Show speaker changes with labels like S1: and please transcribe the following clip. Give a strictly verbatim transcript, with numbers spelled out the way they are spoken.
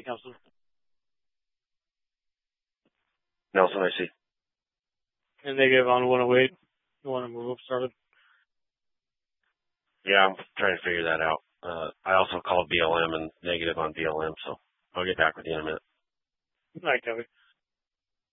S1: Nelson?
S2: Nelson, I see.
S1: And negative on one oh eight. You want to move up started?
S2: Yeah, I'm trying to figure that out. Uh, I also called B L M and negative on B L M, so I'll get back with you in a minute.
S1: All right, Kevin.